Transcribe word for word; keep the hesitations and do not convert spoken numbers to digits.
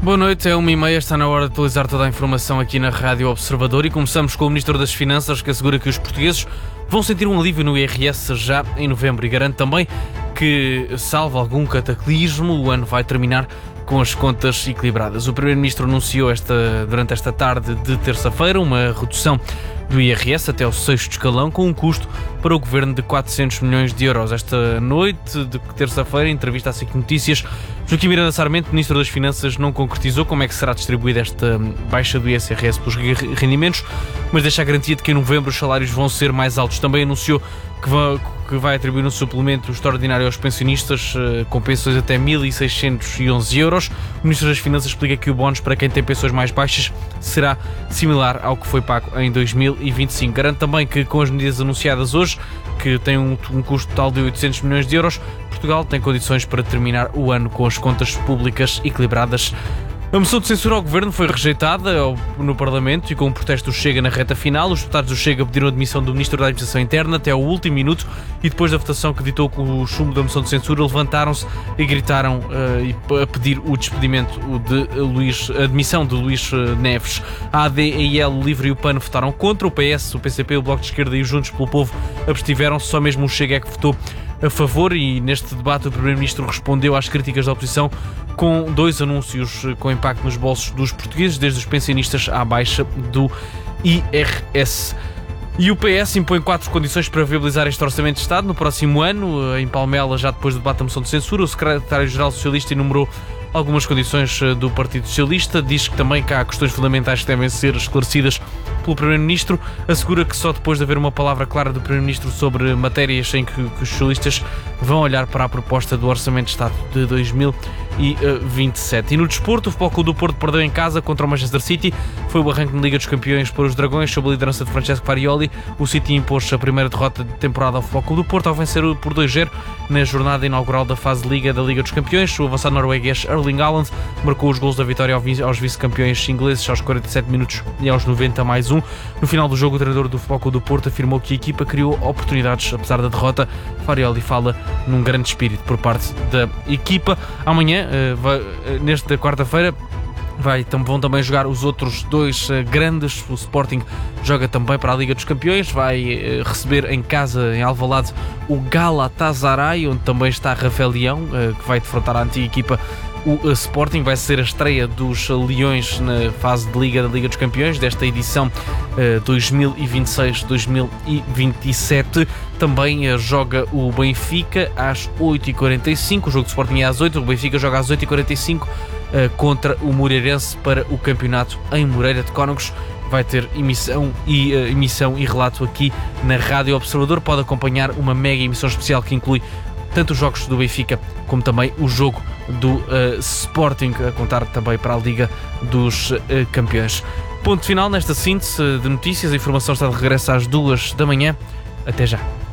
Boa noite, é uma e meia, está na hora de atualizar toda a informação aqui na Rádio Observador e começamos com o Ministro das Finanças, que assegura que os portugueses vão sentir um alívio no I R S já em novembro e garante também que, salvo algum cataclismo, o ano vai terminar com as contas equilibradas. O Primeiro-Ministro anunciou esta, durante esta tarde de terça-feira uma redução do I R S até ao sexto escalão, com um custo para o Governo de quatrocentos milhões de euros. Esta noite de terça-feira, em entrevista à S I C Notícias, Joaquim Miranda Sarmento, Ministro das Finanças, não concretizou como é que será distribuída esta baixa do I R S pelos rendimentos, mas deixa a garantia de que em novembro os salários vão ser mais altos. Também anunciou que vai, que vai atribuir um suplemento extraordinário aos pensionistas, com pensões até mil seiscentos e onze euros. O Ministro das Finanças explica que o bónus para quem tem pensões mais baixas será similar ao que foi pago em dois mil e vinte e cinco. Garante também que, com as medidas anunciadas hoje, que tem um, um custo total de oitocentos milhões de euros, Portugal tem condições para terminar o ano com as contas públicas equilibradas. A moção de censura ao Governo foi rejeitada no Parlamento e com o protesto do Chega na reta final. Os deputados do Chega pediram a demissão do Ministro da Administração Interna até ao último minuto e depois da votação que ditou com o chumbo da moção de censura, levantaram-se e gritaram uh, a pedir o despedimento de Luís, a demissão de Luís Neves. A A D, a I L, o LIVRE e o PAN votaram contra. O P S, o P C P, o Bloco de Esquerda e o Juntos pelo Povo abstiveram-se. Só mesmo o Chega é que votou a favor e neste debate o Primeiro-Ministro respondeu às críticas da oposição com dois anúncios com impacto nos bolsos dos portugueses, desde os pensionistas à baixa do I R S. E o P S impõe quatro condições para viabilizar este Orçamento de Estado no próximo ano. Em Palmela, já depois do debate da moção de censura, o Secretário-Geral Socialista enumerou algumas condições do Partido Socialista. Diz que também que há questões fundamentais que devem ser esclarecidas pelo Primeiro-Ministro. Assegura que só depois de haver uma palavra clara do Primeiro-Ministro sobre matérias em que, que os socialistas vão olhar para a proposta do Orçamento de Estado de dois mil e vinte e sete. E no desporto, o Futebol Clube do Porto perdeu em casa contra o Manchester City. Foi o arranque na Liga dos Campeões para os Dragões, sob a liderança de Francesco Farioli. O City impôs a primeira derrota de temporada ao Futebol Clube do Porto ao vencer por dois a zero na jornada inaugural da fase de Liga da Liga dos Campeões. O avançado norueguês Erling Haaland marcou os gols da vitória aos vice-campeões ingleses aos quarenta e sete minutos e aos noventa mais um. No final do jogo, o treinador do Futebol Clube do Porto afirmou que a equipa criou oportunidades apesar da derrota. Farioli fala num grande espírito por parte da equipa. Amanhã, nesta quarta-feira, Vai, vão também jogar os outros dois uh, grandes. O Sporting joga também para a Liga dos Campeões, vai uh, receber em casa, em Alvalade, o Galatasaray, onde também está Rafael Leão, uh, que vai defrontar a antiga equipa. O uh, Sporting vai ser a estreia dos Leões na fase de Liga da Liga dos Campeões desta edição uh, dois mil e vinte e seis dois mil e vinte e sete. Também uh, joga o Benfica às oito e quarenta e cinco, o jogo do Sporting é às oito, o Benfica joga às oito e quarenta e cinco uh, contra o Moreirense para o campeonato em Moreira de Cónegos. Vai ter emissão e, uh, emissão e relato aqui na Rádio Observador. Pode acompanhar uma mega emissão especial que inclui tanto os jogos do Benfica como também o jogo do uh, Sporting, a contar também para a Liga dos uh, Campeões. Ponto final nesta síntese de notícias. A informação está de regresso às duas da manhã. Até já.